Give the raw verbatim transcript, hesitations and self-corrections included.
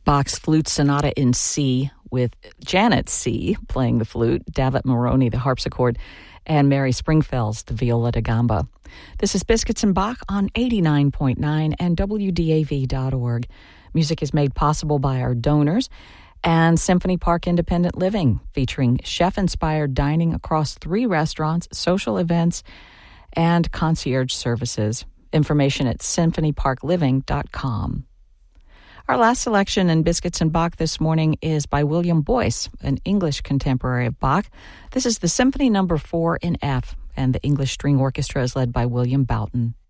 Bach's Flute Sonata in C, with Janet C. playing the flute, David Moroni the harpsichord, and Mary Springfells the viola da gamba. This is Biscuits and Bach on eighty-nine point nine and W D A V dot org. Music is made possible by our donors and Symphony Park Independent Living, featuring chef-inspired dining across three restaurants, social events, and concierge services. Information at symphony park living dot com. Our last selection in Biscuits and Bach this morning is by William Boyce, an English contemporary of Bach. This is the Symphony Number four in F, and the English String Orchestra is led by William Boughton.